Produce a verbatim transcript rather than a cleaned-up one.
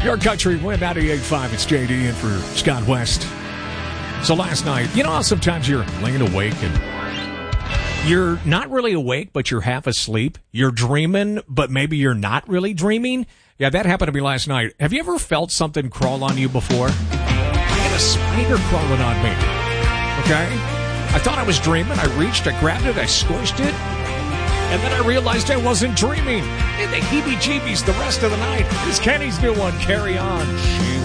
Your country, win ninety-eight point five. It's J D in for Scott West. So last night, you know how sometimes you're laying awake and you're not really awake, but you're half asleep? You're dreaming, but maybe you're not really dreaming? Yeah, that happened to me last night. Have you ever felt something crawl on you before? I had a spider crawling on me. Okay? I thought I was dreaming. I reached, I grabbed it, I squished it. And then I realized I wasn't dreaming. And the heebie-jeebies the rest of the night. It's Kenny's new one, Carry On. She